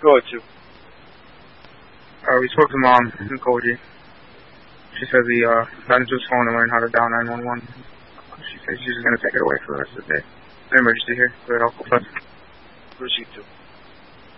Go ahead, too. We spoke to Mom and Koji. She says he got into his phone and learned how to dial 911. She says she's just going to take it away for the rest of the day. It's an emergency here. Go ahead, I'll go first. Proceed to.